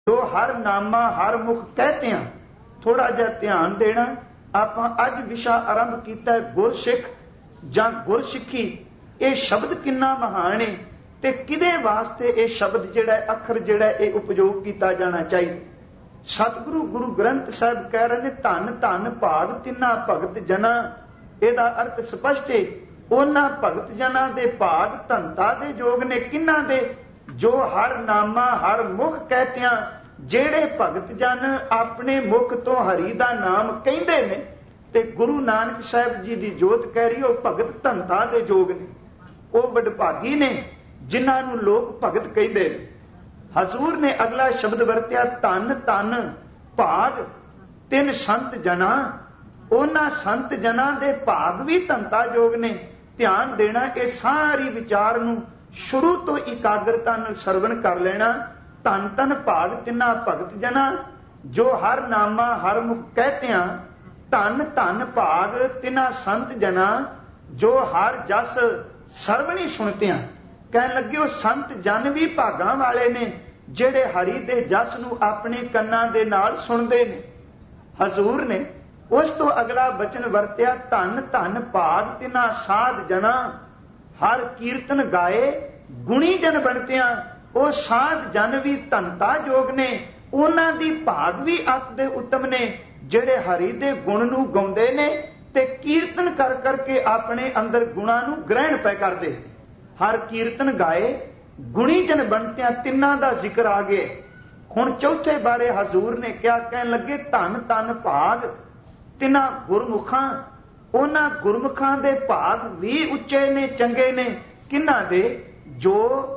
ਜੋ ਹਰ ਨਾਮਾ ਹਰ ਮੁਖ ਕਹਤਿਆਂ। ਥੋੜਾ ਜਿਹਾ ਧਿਆਨ ਦੇਣਾ। ਆਪਾਂ ਅੱਜ ਵਿਸ਼ਾ ਆਰੰਭ ਕੀਤਾ ਗੁਰਸਿੱਖ ਜਾਂ ਗੁਰਸਿੱਖੀ। ਇਹ ਸ਼ਬਦ ਕਿੰਨਾ ਮਹਾਨ ਹੈ ਤੇ ਕਿਹਦੇ ਵਾਸਤੇ ਇਹ ਸ਼ਬਦ ਜਿਹੜਾ ਅੱਖਰ ਜਿਹੜਾ ਇਹ ਉਪਯੋਗ ਕੀਤਾ ਜਾਣਾ ਚਾਹੀਦਾ। ਸਤਿਗੁਰੂ ਗੁਰੂ ਗ੍ਰੰਥ ਸਾਹਿਬ ਕਹਿ ਰਹੇ ਨੇ ਧੰਨ ਧੰਨ ਭਾਗ ਤਿੰਨਾ ਭਗਤ ਜਨਾ। ਇਹਦਾ ਅਰਥ ਸਪਸ਼ਟ ਹੈ। ਉਹਨਾਂ ਭਗਤ ਜਨਾਂ ਦੇ ਭਾਗ ਧੰਤਾ ਦੇ ਯੋਗ ਨੇ। ਕਿਹਨਾਂ ਦੇ? ਜੋ ਹਰ ਨਾਮਾ ਹਰ ਮੁਖ ਕਹਤਿਆਂ। ਜਿਹੜੇ ਭਗਤ ਜਨ ਆਪਣੇ ਮੁਖ ਤੋਂ ਹਰੀ ਦਾ ਨਾਮ ਕਹਿੰਦੇ ਨੇ ਤੇ ਗੁਰੂ ਨਾਨਕ ਸਾਹਿਬ ਜੀ ਦੀ ਜੋਤ ਕਹਿ ਰਹੀ ਉਹ ਭਗਤ ਧੰਤਾ ਦੇ ਯੋਗ ਨੇ। ਉਹ ਵਡਭਾਗੀ ਨੇ ਜਿਨ੍ਹਾਂ ਨੂੰ ਲੋਕ ਭਗਤ ਕਹਿੰਦੇ ਨੇ। ਹਜ਼ੂਰ ਨੇ ਅਗਲਾ ਸ਼ਬਦ ਵਰਤਿਆ ਧੰਨ ਧੰਨ ਭਾਗ ਤਿੰਨ ਸੰਤ ਜਨਾਂ। ਉਹਨਾਂ ਸੰਤ ਜਨਾਂ ਦੇ ਭਾਗ ਵੀ ਧੰਤਾ ਯੋਗ ਨੇ। ਧਿਆਨ ਦੇਣਾ। ਇਹ ਸਾਰੀ ਵਿਚਾਰ ਨੂੰ ਸ਼ੁਰੂ ਤੋਂ ਇਕਾਗਰਤਾ ਨਾਲ ਸਰਵਣ ਕਰ ਲੈਣਾ। ਧੰਨ ਧੰਨ ਭਾਗ ਤਿੰਨਾ ਭਗਤ ਜਨਾਂ। ਜੋ ਹਰ ਨਾਮਾ ਹਰ ਮੁਖ ਕਹਤਿਆਂ। ਧੰਨ ਧੰਨ ਭਾਗ ਤਿੰਨਾ ਸੰਤ ਜਨਾਂ। ਜੋ ਹਰ ਜਸ ਸਰਵਣੀ ਸੁਣਤਿਆਂ। ਕਹਿਣ ਲੱਗੇ ਉਹ ਸੰਤ ਜਨ ਵੀ ਭਾਗਾਂ ਵਾਲੇ ਨੇ ਜਿਹੜੇ ਹਰੀ ਦੇ ਜਸ ਨੂੰ ਆਪਣੇ ਕੰਨਾਂ ਦੇ ਨਾਲ ਸੁਣਦੇ ਨੇ। ਹਜ਼ੂਰ ਨੇ ਉਸ ਤੋਂ ਅਗਲਾ ਬਚਨ ਵਰਤਿਆ ਧੰਨ ਧੰਨ ਭਾਗ ਤਿੰਨਾ ਸਾਧ ਜਨਾਂ। ਹਰ ਕੀਰਤਨ ਗਾਏ ਗੁਣੀ ਜਨ ਬਣਤਿਆਂ। ਉਹ ਸਾਧ ਜਨ ਵੀ ਧੰਤਾ ਯੋਗ ਨੇ। ਉਹਨਾਂ ਦੀ ਭਾਗ ਵੀ ਅਤ ਦੇ ਉੱਤਮ ਨੇ ਜਿਹੜੇ ਹਰੀ ਦੇ ਗੁਣ ਨੂੰ ਗਾਉਂਦੇ ਨੇ ਤੇ ਕੀਰਤਨ ਕਰ ਕਰਕੇ ਆਪਣੇ ਅੰਦਰ ਗੁਣਾਂ ਨੂੰ ਗ੍ਰਹਿਣ ਪੈ ਕਰਦੇ। ਹਰ ਕੀਰਤਨ ਗਾਏ ਗੁਣੀ ਜਨ ਬਣਤਿਆਂ। ਤਿੰਨਾਂ ਦਾ ਜ਼ਿਕਰ ਆ ਗਿਆ। ਹੁਣ ਚੌਥੇ ਬਾਰੇ ਹਜ਼ੂਰ ਨੇ ਕਿਹਾ। ਕਹਿਣ ਲੱਗੇ ਧੰਨ ਧੰਨ ਭਾਗ ਤਿੰਨਾਂ ਗੁਰਮੁਖਾਂ। ਉਹਨਾਂ ਗੁਰਮੁਖਾਂ ਦੇ ਭਾਗ ਵੀ ਉੱਚੇ ਨੇ ਚੰਗੇ ਨੇ। ਕਿਹਨਾਂ ਦੇ? ਜੋ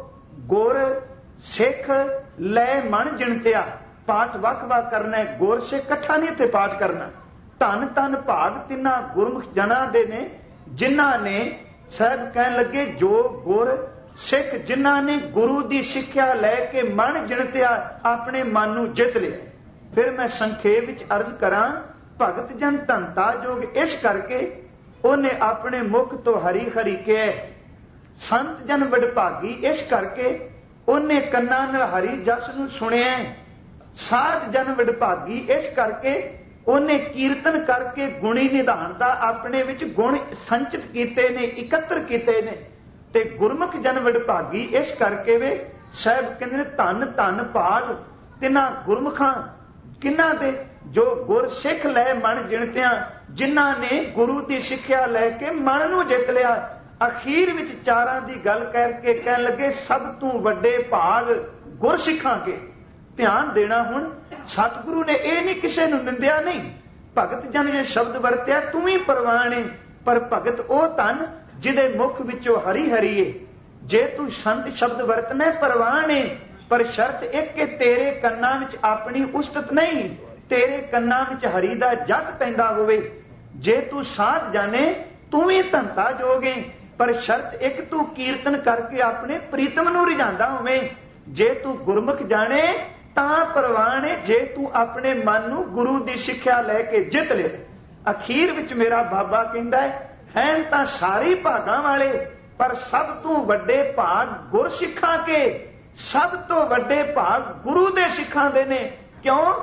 ਗੁਰ ਸਿੱਖ ਲੈ ਮਨ ਜਿਣਤਿਆ। ਪਾਠ ਵੱਖ ਵੱਖ ਕਰਨਾ ਹੈ। ਗੁਰ ਸਿੱਖ ਇਕੱਠਾ ਨਹੀਂ ਇੱਥੇ ਪਾਠ ਕਰਨਾ। ਧੰਨ ਧੰਨ ਭਾਗ ਤਿੰਨਾਂ ਗੁਰਮੁਖ ਜਨਾਂ ਦੇ ਨੇ ਜਿਨ੍ਹਾਂ ਨੇ ਸਾਹਿਬ ਕਹਿਣ ਲੱਗੇ ਜੋ ਗੁਰ ਸਿੱਖ ਜਿਨ੍ਹਾਂ ਨੇ ਗੁਰੂ ਦੀ ਸਿੱਖਿਆ ਲੈ ਕੇ ਮਨ ਜਿਣਤਿਆ ਆਪਣੇ ਮਨ ਨੂੰ ਜਿੱਤ ਲਿਆ। ਫਿਰ ਮੈਂ ਸੰਖੇਪ ਵਿੱਚ ਅਰਜ਼ ਕਰਾਂ। ਭਗਤ ਜਨ ਧੰਤਾ ਯੋਗ ਇਸ ਕਰਕੇ ਉਹਨੇ ਆਪਣੇ ਮੁਖ ਤੋਂ ਹਰੀ ਹਰੀ ਕਿਹਾ। ਸੰਤ ਜਨ ਵਡਭਾਗੀ ਇਸ ਕਰਕੇ ਉਹਨੇ ਕੰਨਾਂ ਨਾਲ ਹਰੀ ਜਸ ਨੂੰ ਸੁਣਿਆ। ਸਾਧ ਜਨ ਵਡਭਾਗੀ ਇਸ ਕਰਕੇ ਉਹਨੇ ਕੀਰਤਨ ਕਰਕੇ ਗੁਣੀ ਨਿਧਾਨ ਦਾ ਆਪਣੇ ਵਿੱਚ ਗੁਣ ਸੰਚਿਤ ਕੀਤੇ ਨੇ ਇਕੱਤਰ ਕੀਤੇ ਨੇ। ਤੇ ਗੁਰਮੁਖ ਜਨ ਵਡਭਾਗੀ ਇਸ ਕਰਕੇ ਵੇ ਸਾਹਿਬ ਕਹਿੰਦੇ ਨੇ ਧੰਨ ਧੰਨ ਭਾਗ ਤਿੰਨਾਂ ਗੁਰਮੁਖਾਂ। ਕਿਹਨਾਂ ਦੇ? ਜੋ ਗੁਰ ਸਿੱਖ ਲੈ ਮਨ ਜਿਣਤਿਆਂ। ਜਿਨ੍ਹਾਂ ਨੇ ਗੁਰੂ ਦੀ ਸਿੱਖਿਆ ਲੈ ਕੇ ਮਨ ਨੂੰ ਜਿੱਤ ਲਿਆ। ਅਖੀਰ ਵਿੱਚ ਚਾਰਾਂ ਦੀ ਗੱਲ ਕਰਕੇ ਕਹਿਣ ਲੱਗੇ ਸਭ ਤੋਂ ਵੱਡੇ ਭਾਗ ਗੁਰ ਸਿੱਖਾਂ ਕੇ। ਧਿਆਨ ਦੇਣਾ। ਹੁਣ ਸਤਿਗੁਰੂ ਨੇ ਇਹ ਨਹੀਂ ਕਿਸੇ ਨੂੰ ਨਿੰਦਿਆ ਨਹੀਂ। ਭਗਤ ਜਨ ਜੇ ਸ਼ਬਦ ਵਰਤਿਆ ਤੂੰ ਵੀ ਪ੍ਰਵਾਨ ਏ। ਪਰ ਭਗਤ ਉਹ ਧਨ ਜਿਹਦੇ ਮੁਖ ਵਿੱਚੋਂ ਹਰੀ ਹਰੀ ਏ। ਜੇ ਤੂੰ ਸੰਤ ਸ਼ਬਦ ਵਰਤਣਾ ਪ੍ਰਵਾਨ ਏ। ਪਰ ਸ਼ਰਤ ਇੱਕ ਕਿ ਤੇਰੇ ਕੰਨਾਂ ਵਿੱਚ ਆਪਣੀ ਉਸਤਤ ਨਹੀਂ। ਤੇਰੇ ਕੰਨਾਂ ਵਿੱਚ ਹਰੀ ਦਾ ਜਸ ਪੈਂਦਾ ਹੋਵੇ। ਜੇ ਤੂੰ ਸਾਧ ਜਾਣੇ ਤੂੰ ਵੀ ਧੰਤਾ ਜੋਗੇ। ਪਰ ਸ਼ਰਤ ਇੱਕ ਤੂੰ ਕੀਰਤਨ ਕਰਕੇ ਆਪਣੇ ਪ੍ਰੀਤਮ ਨੂੰ ਰਿਝਾਂਦਾ ਹੋਵੇਂ। ਜੇ ਤੂੰ ਗੁਰਮੁਖ ਜਾਣੇ ਤਾਂ ਪ੍ਰਵਾਨ ਹੈ। ਜੇ ਤੂੰ ਆਪਣੇ ਮਨ ਨੂੰ ਗੁਰੂ ਦੀ ਸਿੱਖਿਆ ਲੈ ਕੇ ਜਿੱਤ ਲੈ। ਅਖੀਰ ਵਿੱਚ ਮੇਰਾ ਬਾਬਾ ਕਹਿੰਦਾ ਹੈ ਤਾਂ ਸਾਰੇ ਭਾਗਾਂ ਵਾਲੇ ਪਰ ਸਭ ਤੋਂ ਵੱਡੇ ਭਾਗ ਗੁਰ ਸਿੱਖਾਂ ਕੇ। ਸਭ ਤੋਂ ਵੱਡੇ ਭਾਗ ਗੁਰੂ ਦੇ ਸਿੱਖਾਂ ਦੇ ਨੇ। ਕਿਉਂ?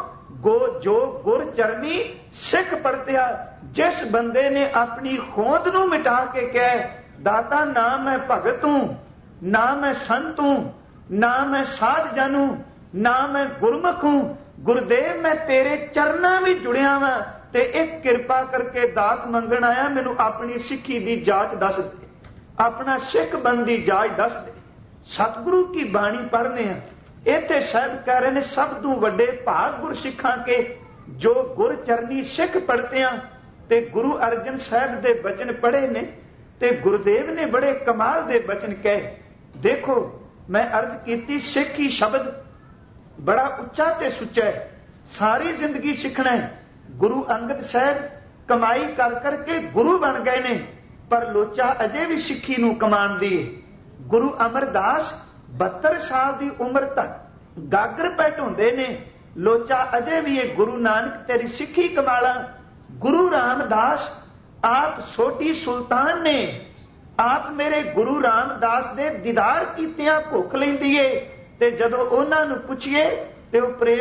ਜੋ ਗੁਰ ਚਰਨੀ ਸਿੱਖ ਪੜਤਿਆ। ਜਿਸ ਬੰਦੇ ਨੇ ਆਪਣੀ ਹੋਂਦ ਨੂੰ ਮਿਟਾ ਕੇ ਕਹੇ ਦਾਤਾ ਨਾ ਮੈਂ ਭਗਤ ਹੂੰ ਨਾ ਮੈਂ ਸੰਤ ਹੂੰ ਨਾ ਮੈਂ ਸਾਧ ਜਨ ਹੂੰ ਨਾ ਮੈਂ ਗੁਰਮੁਖ ਹੂੰ। ਗੁਰਦੇਵ ਮੈਂ ਤੇਰੇ ਚਰਨਾਂ ਵਿੱਚ ਜੁੜਿਆ ਵਾਂ ਤੇ ਇੱਕ ਕਿਰਪਾ ਕਰਕੇ ਦਾਤ ਮੰਗਣ ਆਇਆ। ਮੈਨੂੰ ਆਪਣੀ ਸਿੱਖੀ ਦੀ ਜਾਂਚ ਦੱਸ ਦੇ। ਆਪਣਾ ਸਿੱਖ ਬੰਦ ਦੀ ਜਾਂਚ ਦੱਸ ਦੇ। ਸਤਿਗੁਰੂ ਕੀ ਬਾਣੀ ਪੜ੍ਹਦੇ ਆ। ਇੱਥੇ ਸਾਹਿਬ ਕਹਿ ਰਹੇ ਨੇ ਸਭ ਤੋਂ ਵੱਡੇ ਭਾਗ ਗੁਰ ਸਿੱਖਾਂ ਕੇ ਜੋ ਗੁਰ ਚਰਨੀ ਸਿੱਖ ਪੜਤਿਆਂ। ਤੇ ਗੁਰੂ ਅਰਜਨ ਸਾਹਿਬ ਦੇ ਬਚਨ ਪੜ੍ਹੇ ਨੇ ਤੇ ਗੁਰਦੇਵ ਨੇ ਬੜੇ ਕਮਾਲ ਦੇ ਬਚਨ ਕਹੇ। ਦੇਖੋ ਮੈਂ ਅਰਜ਼ ਕੀਤੀ ਸਿੱਖੀ ਸ਼ਬਦ ਬੜਾ ਉੱਚਾ ਤੇ ਸੁੱਚਾ ਹੈ। ਸਾਰੀ ਜ਼ਿੰਦਗੀ ਸਿੱਖਣਾ ਹੈ। ਗੁਰੂ ਅੰਗਦ ਸਾਹਿਬ ਕਮਾਈ ਕਰ ਕਰਕੇ ਗੁਰੂ ਬਣ ਗਏ ਨੇ ਪਰ ਲੋਚਾ ਅਜੇ ਵੀ ਸਿੱਖੀ ਨੂੰ ਕਮਾਉਂਦੀ ਹੈ। ਗੁਰੂ ਅਮਰਦਾਸ 72 ਸਾਲ ਦੀ ਉਮਰ ਤੱਕ ਗਾਗਰ ਪੈ ਢੋਂਦੇ ਨੇ। ਲੋਚਾ ਅਜੇ ਵੀ ਇਹ ਗੁਰੂ ਨਾਨਕ ਤੇਰੀ ਸਿੱਖੀ ਕਮਾਲਾ। ਗੁਰੂ ਰਾਮਦਾਸ ਆਪ ਛੋਟੀ ਸੁਲਤਾਨ ਨੇ। ਆਪ ਮੇਰੇ ਗੁਰੂ ਰਾਮਦਾਸ ਦੇ ਦੀਦਾਰ ਕੀਤਿਆਂ ਭੁੱਖ ਲੈਂਦੀ ਏ। ਤੇ ਜਦੋਂ ਉਹਨਾਂ ਨੂੰ ਪੁੱਛੀਏ ਤੇ ਉਹ ਪ੍ਰੇਮ